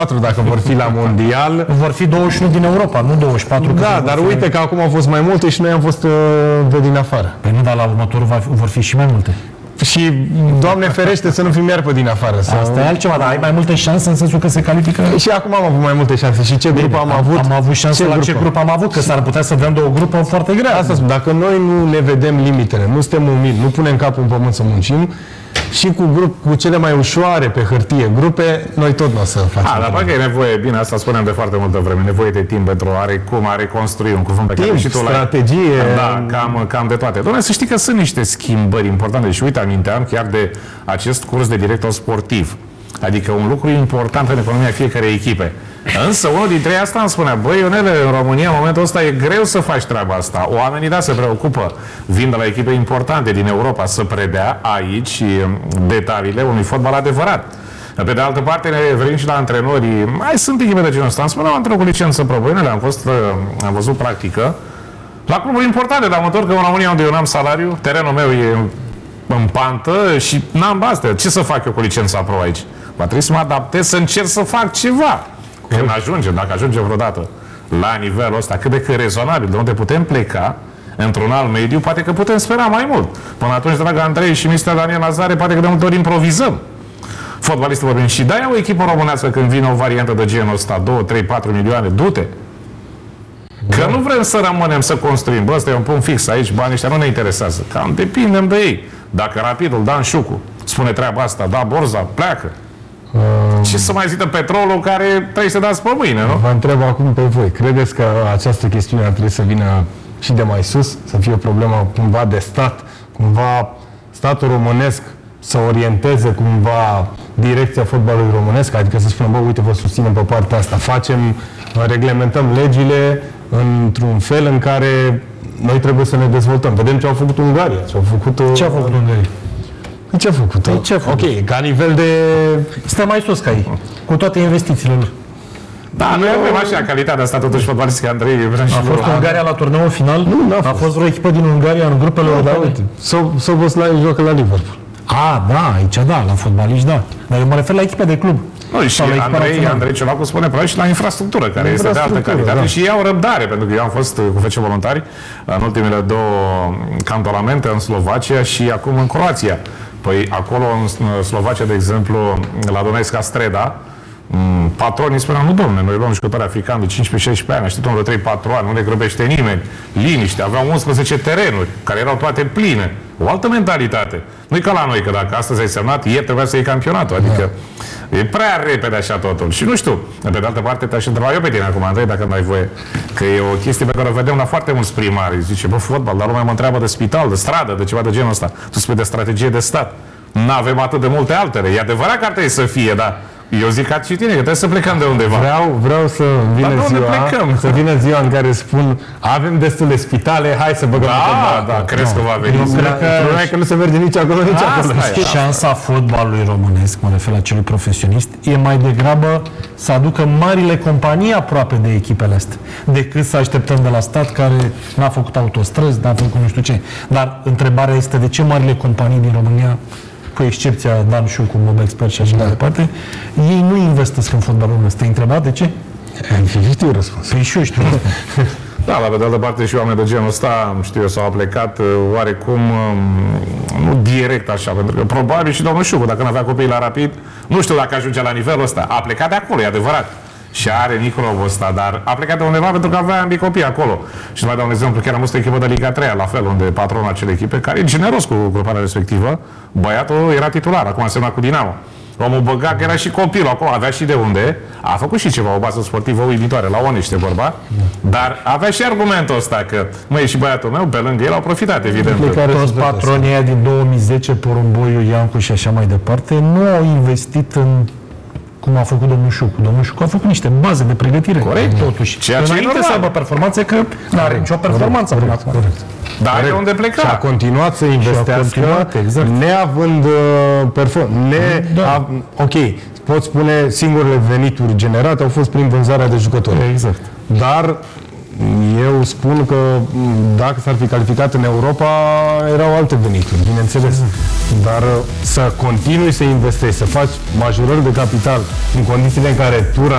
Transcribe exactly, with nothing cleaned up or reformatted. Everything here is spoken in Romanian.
patru dacă vor fi la mondial. Vor fi douăzeci și unu din Europa, nu douăzeci și patru. Da, dar uite că acum au fost mai multe și noi am fost uh, pe din afară. Păi nu, dar la următorul va fi, vor fi și mai multe. Și, Doamne ferește, să nu fim iar pe din afară. Să... Asta e altceva, dar ai mai multe șanse în sensul că se califică. Și acum am avut mai multe șanse. Și ce Bine, grup am, am avut? Am avut șanse ce la grup ce grup am avut, că s-ar putea să vedem două grupă foarte grele. Asta spun, dacă noi nu ne vedem limitele, nu suntem umili, nu punem capul în pământ să muncim, și cu grup cu cele mai ușoare pe hârtie grupe, noi tot nu o să facem. A, dar dacă e nevoie, bine, asta spunem de foarte multă vreme, nevoie de timp pentru a cum a reconstrui un cuvânt pe care timp, și tu strategie. Da, cam, cam de toate. Doamne, să știi că sunt niște schimbări importante și uite, aminteam chiar de acest curs de director sportiv. Adică un lucru important în economia fiecarei echipe. Însă unul dintre ei asta îmi spunea, băi, Ionele, în România în momentul ăsta e greu să faci treaba asta. Oamenii, da, se preocupă, vin de la echipe importante din Europa să predea aici detaliile unui fotbal adevărat. Pe de altă parte, ne referim și la antrenorii. Mai sunt echipe de genul ăsta. Îmi spuneam antrenor cu licență pro. Băi, am fost, am văzut practică la cluburi importante, dar mă întorc că în România unde eu n-am salariu, terenul meu e în pantă și n-am astea. Ce să fac eu cu licența pro aici? Va trebui să mă adaptez, să încerc să fac ceva. Când ajungem, dacă ajungem vreodată la nivelul ăsta, cât de cât rezonabil, de unde putem pleca într-un alt mediu, poate că putem spera mai mult. Până atunci, dragă Andrei și mister Daniel Nazare, poate că de multe ori improvizăm. Fotbalistul vorbim. Și de-aia o echipă românească, când vine o variantă de genul ăsta, doi, trei, patru milioane, du-te. Că nu vrem să rămânem să construim. Bă, ăsta e un punct fix aici, banii ăștia nu ne interesează. Cam depindem de ei. Dacă Rapidul, Dan Șucu, spune treaba asta, da, Borza, pleacă. Um, Ce să mai zică petrolul care trebuie să dați pe mâine, nu? Vă întreb acum pe voi. Credeți că această chestiune ar trebui să vină și de mai sus? Să fie o problemă cumva de stat? Cumva statul românesc să orienteze cumva direcția fotbalului românesc? Adică să spunem, bă, uite, vă susținem pe partea asta. Facem, reglementăm legile într-un fel în care noi trebuie să ne dezvoltăm. Vedem ce au făcut Ungaria. Ce au făcut, ce a făcut Ungaria? Ce a făcut? Păi ce a făcut? Ok, ca nivel de... Stă mai sus ca ei, cu toate investițiile lor. Da, noi avem așa calitatea asta, totuși, fotbalistic, Andrei. A fost Ungaria la turneul final? Nu, n-a fost. A fost vreo echipă din Ungaria în grupele europene? Szoboszlai joacă la Liverpool. A, da, aici da, la fotbaliști, da. Dar eu mă refer la echipe de club. Nu, și Andrei, Andrei Ciolacu spune probabil și la infrastructură, care este de altă calitate, da. Și iau răbdare, pentru că eu am fost cu F C Voluntari în ultimele două cantonamente, în Slovacia și acum în Croația. Păi acolo, în Slovacia, de exemplu, la Dunăjska Streda, patronii spuneau, nu domne, noi luăm jucători africani de cincisprezece șaisprezece ani, așteptăm vreo trei patru ani, nu ne grăbește nimeni, liniște, aveau unsprezece terenuri, care erau toate pline, o altă mentalitate. Nu e ca la noi, că dacă astăzi ai semnat, ieri trebuia să iei campionatul, adică da. E prea repede așa totul. Și nu știu, pe de altă parte te-aș întreba eu pe tine acum, Andrei, dacă nu ai voie, că e o chestie pe care o vedem la foarte mulți primari, zice, bă, fotbal, dar lumea mă întreabă de spital, de stradă, de ceva de genul ăsta, tu spui de strategie de stat. N-avem atât de multe altele. E adevărat că ar trebui să fie, dar eu zic ca și tine, că trebuie să plecăm de undeva. Vreau, vreau să vină ziua, să vină ziua în care spun avem destule spitale, hai să băgăm da, fotbal. Da, crezi că va veni. Eu cred că, că, că nu se merge nici acolo, nici acolo. Șansa fotbalului românesc, mă refer la celui profesionist, e mai degrabă să aducă marile companii aproape de echipele astea, decât să așteptăm de la stat care n-a făcut autostrăzi, n-a făcut nu știu ce. Dar întrebarea este de ce marile companii din România, cu excepția Dan Șucu, Mobexpert și așa mai departe, ei nu investesc în fotbalul românesc. Te-ai întrebat de ce? Știu răspuns. Păi și eu știu răspuns. Da, la pe de altă parte și oameni de genul ăsta, știu eu, s-au plecat oarecum, nu direct așa, pentru că probabil și domnul Șucu, dacă nu avea copii la Rapid, nu știu dacă ajungea la nivelul ăsta. A plecat de acolo, e adevărat. Și are microbul ăsta, dar a plecat de undeva pentru că avea ambii copii acolo. Și mai dau un exemplu, chiar am fost o echipă de Liga trei, la fel, unde patronul acelei echipe, care e generos cu gruparea respectivă, băiatul era titular, acum a semnat cu Dinamo. Omul băga că era și copilul acolo, avea și de unde, a făcut și ceva, o bază sportivă uimitoare, la Onește vorba, dar avea și argumentul ăsta că, măi, și băiatul meu, pe lângă el, au profitat, evident. Toți patronii din două mii zece, Porumboiu, Iancu și așa mai departe, nu au investit în cum a făcut domnul Șucu. Domnul Șucu a făcut niște baze de pregătire. Corect. Totuși. Ceea ce înainte să aibă performanțe, că nu are nicio performanță până acum. Dar are unde pleca. Și a continuat să investească, continuat, exact. neavând uh, performanță. Ne, da. Ok, pot spune, singurele venituri generate au fost prin vânzarea de jucători. Exact. Dar eu spun că dacă s-ar fi calificat în Europa, erau alte venituri, bineînțeles. Dar să continui să investești, să faci majorări de capital în condițiile în care tu